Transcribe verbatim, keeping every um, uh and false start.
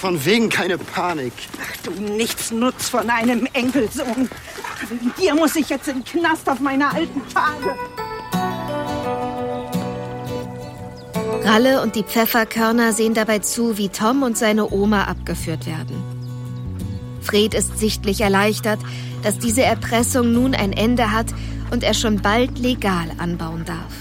Von wegen keine Panik. Ach du Nichtsnutz von einem Enkelsohn. Wegen dir muss ich jetzt in den Knast auf meine alten Tage. Ralle und die Pfefferkörner sehen dabei zu, wie Tom und seine Oma abgeführt werden. Fred ist sichtlich erleichtert, dass diese Erpressung nun ein Ende hat und er schon bald legal anbauen darf.